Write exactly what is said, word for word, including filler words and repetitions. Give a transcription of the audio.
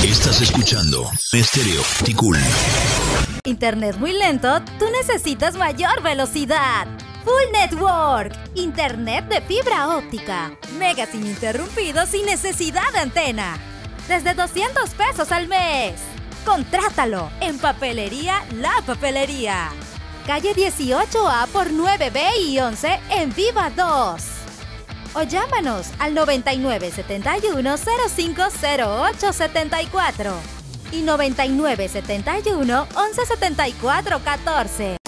Estás escuchando Estéreo Ticul. Internet muy lento, tú necesitas mayor velocidad. Full Network, internet de fibra óptica, megas ininterrumpidos sin necesidad de antena. Desde doscientos pesos al mes. Contrátalo en Papelería La Papelería. Calle dieciocho A por nueve B y once en Viva dos. O llámanos al noventa y nueve setenta y uno cero cinco cero ocho setenta y cuatro y noventa y nueve setenta y uno once setenta y cuatro catorce.